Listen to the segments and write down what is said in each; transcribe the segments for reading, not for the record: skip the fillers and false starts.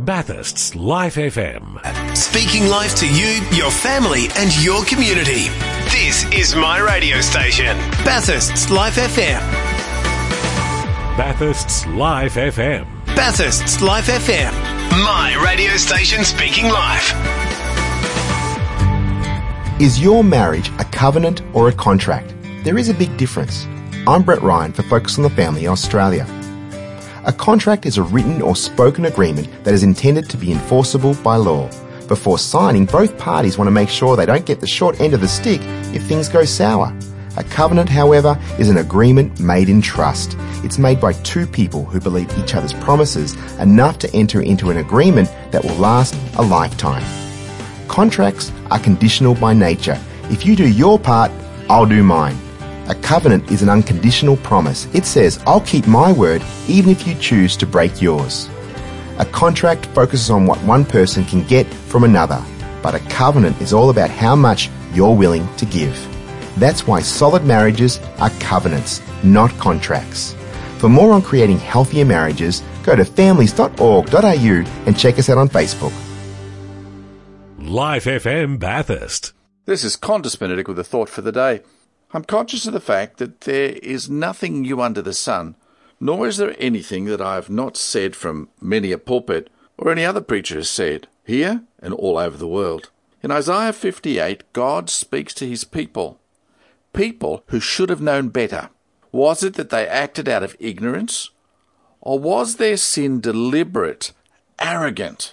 Bathurst's Life FM. Speaking life to you, your family and your community. This is my radio station, Bathurst's Life FM. Bathurst's Life FM. Bathurst's Life FM. My radio station speaking life. Is your marriage a covenant or a contract? There is a big difference. I'm Brett Ryan for Focus on the Family Australia. A contract is a written or spoken agreement that is intended to be enforceable by law. Before signing, both parties want to make sure they don't get the short end of the stick if things go sour. A covenant, however, is an agreement made in trust. It's made by two people who believe each other's promises enough to enter into an agreement that will last a lifetime. Contracts are conditional by nature. If you do your part, I'll do mine. A covenant is an unconditional promise. It says, I'll keep my word even if you choose to break yours. A contract focuses on what one person can get from another, but a covenant is all about how much you're willing to give. That's why solid marriages are covenants, not contracts. For more on creating healthier marriages, go to families.org.au and check us out on Facebook. Life FM Bathurst. This is Qantas Benedict with a thought for the day. I'm conscious of the fact that there is nothing new under the sun, nor is there anything that I have not said from many a pulpit or any other preacher has said, here and all over the world. In Isaiah 58, God speaks to his people who should have known better. Was it that they acted out of ignorance, or was their sin deliberate, arrogant?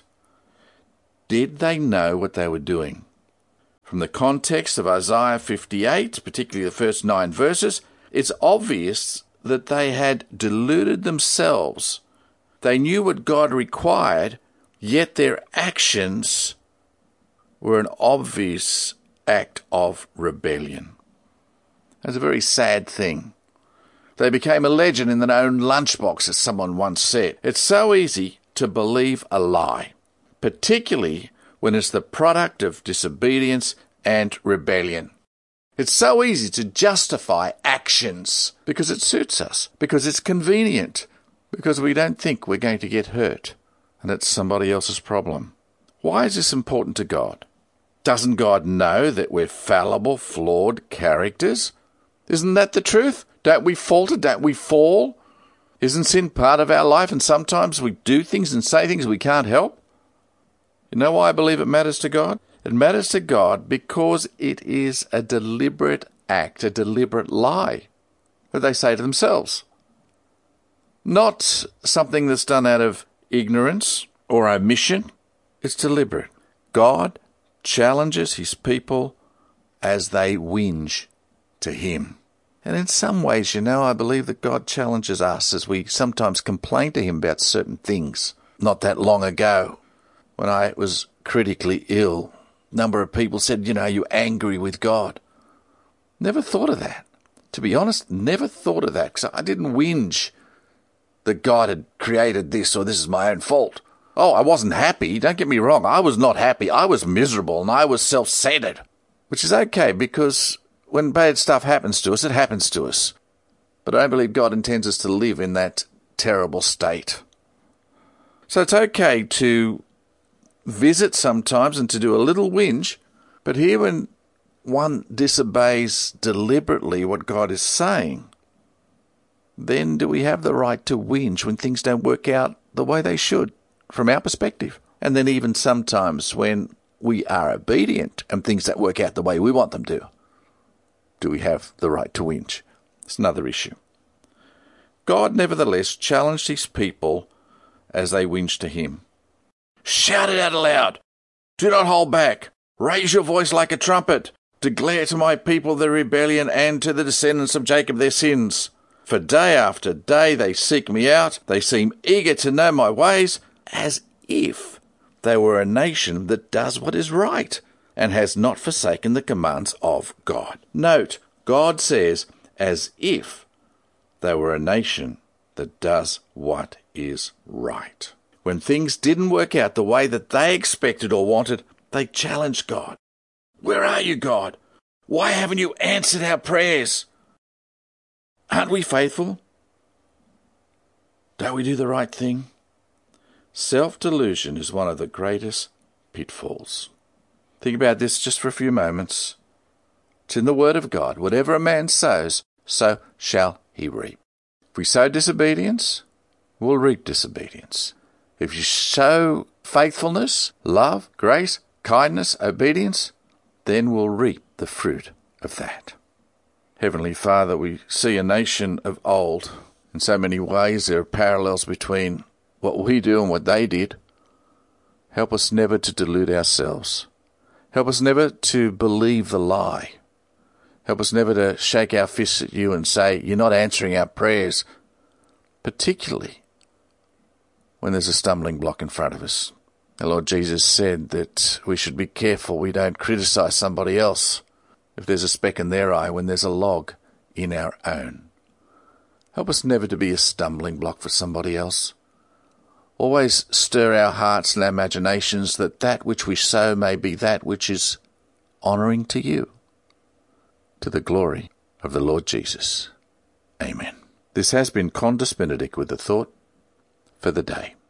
Did they know what they were doing? From the context of Isaiah 58, particularly the first 9 verses, it's obvious that they had deluded themselves. They knew what God required, yet their actions were an obvious act of rebellion. That's a very sad thing. They became a legend in their own lunchbox, as someone once said. It's so easy to believe a lie, particularly when it's the product of disobedience and rebellion. It's so easy to justify actions because it suits us, because it's convenient, because we don't think we're going to get hurt, and it's somebody else's problem. Why is this important to God? Doesn't God know that we're fallible, flawed characters? Isn't that the truth? Don't we falter? Don't we fall? Isn't sin part of our life, and sometimes we do things and say things we can't help? You know why I believe it matters to God? It matters to God because it is a deliberate act, a deliberate lie that they say to themselves. Not something that's done out of ignorance or omission. It's deliberate. God challenges his people as they whinge to him. And in some ways, I believe that God challenges us as we sometimes complain to him about certain things. Not that long ago, when I was critically ill, a number of people said, are you angry with God? Never thought of that. To be honest, never thought of that, because I didn't whinge that God had created this or this is my own fault. Oh, I wasn't happy. Don't get me wrong. I was not happy. I was miserable and I was self-centered, which is okay because when bad stuff happens to us, it happens to us. But I don't believe God intends us to live in that terrible state. So it's okay to visit sometimes and to do a little whinge, but here when one disobeys deliberately what God is saying, then do we have the right to whinge when things don't work out the way they should from our perspective? And then even sometimes when we are obedient and things don't work out the way we want them to, do we have the right to whinge? It's another issue. God nevertheless challenged his people as they whinged to him. Shout it out aloud. Do not hold back. Raise your voice like a trumpet. Declare to my people their rebellion and to the descendants of Jacob their sins. For day after day they seek me out. They seem eager to know my ways, as if they were a nation that does what is right and has not forsaken the commands of God. Note, God says, as if they were a nation that does what is right. When things didn't work out the way that they expected or wanted, they challenged God. Where are you, God? Why haven't you answered our prayers? Aren't we faithful? Don't we do the right thing? Self-delusion is one of the greatest pitfalls. Think about this just for a few moments. It's in the Word of God. Whatever a man sows, so shall he reap. If we sow disobedience, we'll reap disobedience. If you sow faithfulness, love, grace, kindness, obedience, then we'll reap the fruit of that. Heavenly Father, we see a nation of old. In so many ways, there are parallels between what we do and what they did. Help us never to delude ourselves. Help us never to believe the lie. Help us never to shake our fists at you and say, you're not answering our prayers, particularly when there's a stumbling block in front of us. The Lord Jesus said that we should be careful we don't criticize somebody else if there's a speck in their eye when there's a log in our own. Help us never to be a stumbling block for somebody else. Always stir our hearts and our imaginations that which we sow may be that which is honouring to you, to the glory of the Lord Jesus. Amen. This has been Qantas Benedict with the thought for the day.